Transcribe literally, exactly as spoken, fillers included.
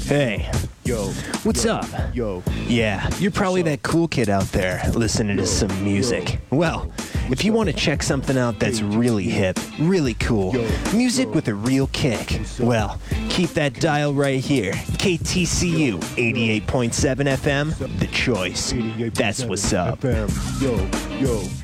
Hey, Yo, what's yo, up? Yo, Yeah, you're probably that cool kid out there listening to some music. Well, if you want to check something out that's really hip, really cool, music with a real kick, well, keep that dial right here. K T C U eighty-eight point seven F M, The Choice. That's what's up. F M. Yo, yo.